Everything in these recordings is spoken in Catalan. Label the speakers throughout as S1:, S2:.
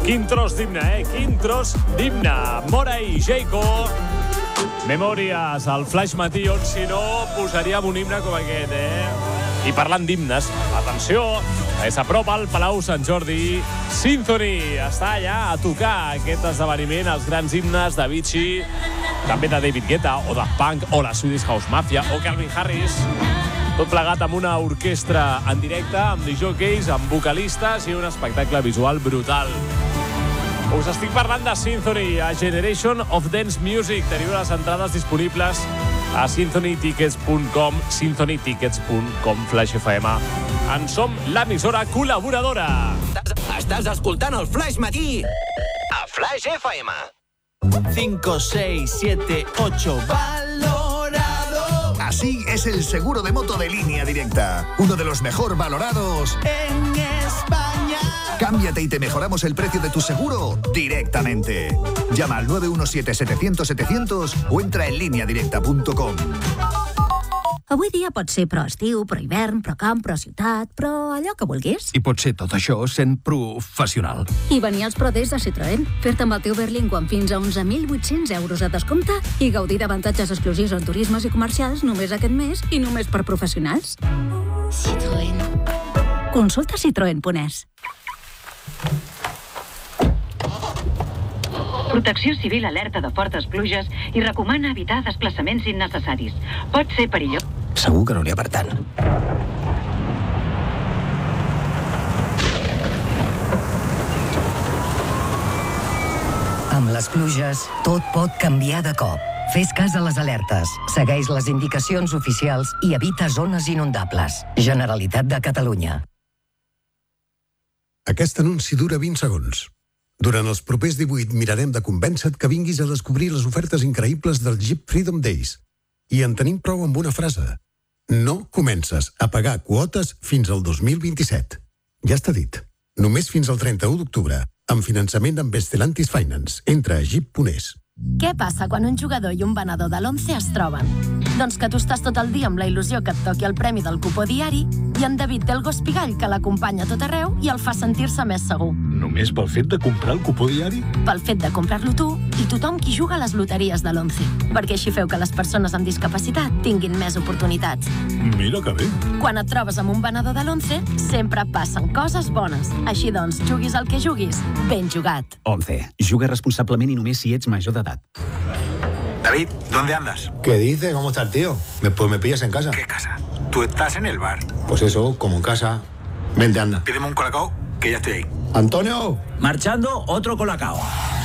S1: Quin tros d'himne, Quin tros d'himne. Mora i Jayco. Memòries al Flaix Matí, on si no posaríem un himne com aquest, I parlant d'himnes, atenció, s'apropa al Palau Sant Jordi. Symphony està allà a tocar aquest esdeveniment, els grans himnes de Avicii, també de David Guetta, o Daft Punk, o la Swedish House Mafia, o Calvin Harris. Tot plegat amb una orquestra en directe, amb disjòqueis, amb vocalistes i un espectacle visual brutal. Us estic parlant de Symphony, a Generation of Dance Music. Teniu les entrades disponibles a symphonytickets.com, symphonytickets.com Flaix FM. En som l'emissora col·laboradora.
S2: Estàs escoltant el Flaix Matí a Flaix FM.
S3: 5, 6, 7, 8, valorado.
S4: Así es el seguro de moto de Línea Directa. Uno de los mejor valorados
S3: en España.
S4: Cámbiate y te mejoramos el precio de tu seguro directamente. Llama al 917-700-700 o entra en lineadirecta.com.
S5: Avui dia pot ser pro estiu, pro hivern, pro camp, pro ciutat, pro allò que vulguis.
S6: I pot ser tot això sent professional.
S5: I venir als Pro Days de Citroën, fer-te amb el teu Berlingo amb fins a 11.800 euros de descompte i gaudir d'avantatges exclusius en turismes i comercials només aquest mes i només per professionals. Citroën. Consulta citroen.es.
S7: Protecció Civil alerta de fortes pluges i recomana evitar desplaçaments innecessaris. Pot ser perillós.
S2: Segur que no n'hi ha per tant.
S8: Amb les pluges, tot pot canviar de cop. Fes cas a les alertes, segueix les indicacions oficials i evita zones inundables. Generalitat de Catalunya.
S9: Aquest anunci dura 20 segons. Durant els propers 18 mirarem de convèncer-te que vinguis a descobrir les ofertes increïbles del Jeep Freedom Days. I en tenim prou amb una frase. No comences a pagar quotes fins al 2027. Ja està dit. Només fins al 31 d'octubre. Amb finançament amb Stellantis Finance. Entra a jeep.es.
S10: Què passa quan un jugador i un venedor de l'11 es troben? Doncs que tu estàs tot el dia amb la il·lusió que et toqui el premi del cupó diari i en David té el gos pigall que l'acompanya a tot arreu i el fa sentir-se més segur.
S11: Només pel fet de comprar el cupó diari?
S10: Pel fet de comprar-lo tu i tothom qui juga a les loteries de l'11. Perquè així feu que les persones amb discapacitat tinguin més oportunitats.
S11: Mira que bé.
S10: Quan et trobes amb un venedor de l'11, sempre passen coses bones. Així doncs, juguis el que juguis, ben jugat.
S12: 11. Juga responsablement i només si ets major d'edat.
S13: David, ¿dónde andas?
S14: ¿Qué dice? ¿Cómo está el tío? Pues me pillas en casa.
S13: ¿Qué casa? Tú estás en el bar.
S14: Pues eso, como en casa. Vente, anda.
S13: Pídeme un colacao, que ya estoy ahí.
S14: ¡Antonio!
S15: Marchando, otro colacao.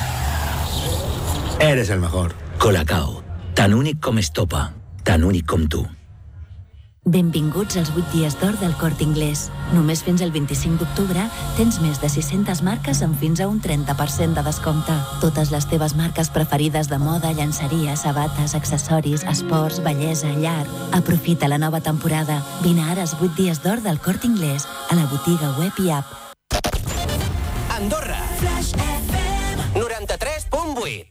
S14: Eres el mejor.
S15: Colacao. Tan únic com Estopa. Tan únic com tu.
S5: Benvinguts als 8 dies d'or del Corte Inglés. Només fins al 25 d'octubre tens més de 600 marques amb fins a un 30% de descompte. Totes les teves marques preferides de moda, llançeria, sabates, accessoris, esports, bellesa, llar. Aprofita la nova temporada. Vine ara als 8 dies d'or del Corte Inglés, a la botiga web i app.
S2: Andorra. Flaix FM 93.8.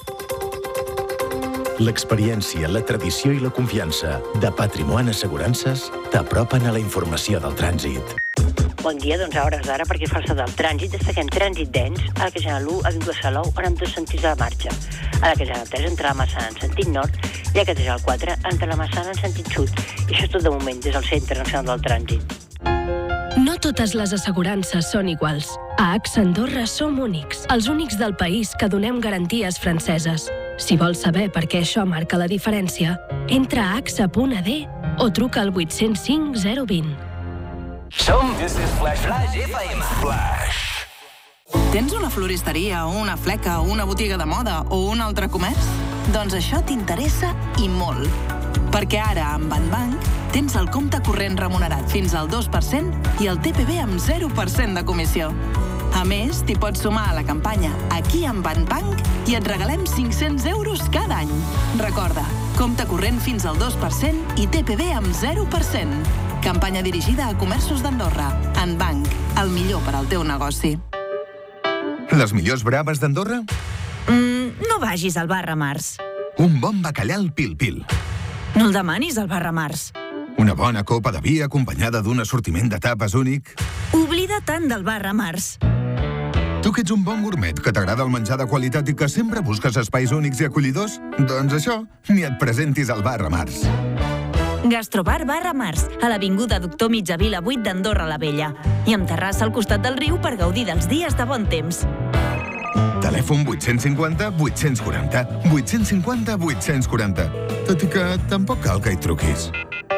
S16: L'experiència, la tradició i la confiança de Patrimoni Assegurances t'apropen a la informació del trànsit.
S17: Bon dia, doncs a hores d'ara, perquè fa del trànsit, destaquem trànsit dens, a la Casana 1, a Vingut a Salou, on amb 2 sentits de marxa. A la Casana 3, entre la Massana en sentit nord, i a la Casana 4, entre la Massana en sentit sud. I això és tot de moment, des del Centre Nacional del Trànsit.
S18: No totes les assegurances són iguals. A AXA Andorra som únics, els únics del país que donem garanties franceses. Si vols saber per què això marca la diferència, entra a axa.ad o truca al 805 020.
S2: Som Flash FM. Flash.
S19: Tens una floristeria o una fleca o una botiga de moda o un altre comerç? Doncs això t'interessa i molt. Perquè ara, amb Banbank, tens el compte corrent remunerat fins al 2% i el TPV amb 0% de comissió. A més, t'hi pots sumar a la campanya Aquí amb Banbank i et regalem 500 euros cada any. Recorda, compte corrent fins al 2% i TPV amb 0%. Campanya dirigida a comerços d'Andorra. Banbank, el millor per al teu negoci.
S20: Les millors braves d'Andorra?
S21: No vagis al bar Ramars.
S20: Un bon bacallà al pil-pil.
S21: No el demanis al bar Ramars.
S20: Una bona copa de vi acompanyada d'un assortiment de tapes únic.
S21: Oblida tant del bar Ramars.
S20: Tu que ets un bon gourmet, que t'agrada el menjar de qualitat i que sempre busques espais únics i acollidors, doncs això, ni et presentis al bar Ramars.
S21: Gastrobar Barra Mars, a l'Avinguda Doctor Mitjavila 8 d'Andorra la Vella. I amb terrassa al costat del riu per gaudir dels dies de bon temps.
S20: Telèfon 850 840. 850 840. Tot i que tampoc cal que hi truquis.